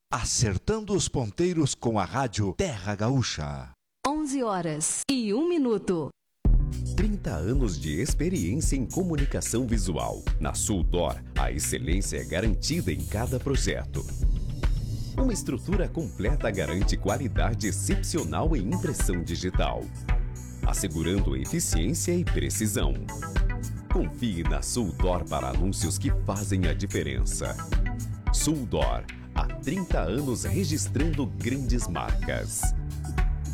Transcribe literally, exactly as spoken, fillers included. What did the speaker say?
Acertando os ponteiros com a rádio Terra Gaúcha. onze horas e um minuto. trinta anos de experiência em comunicação visual. Na Suldor, a excelência é garantida em cada projeto. Uma estrutura completa garante qualidade excepcional em impressão digital, assegurando eficiência e precisão. Confie na Suldor para anúncios que fazem a diferença. Suldor, há trinta anos registrando grandes marcas.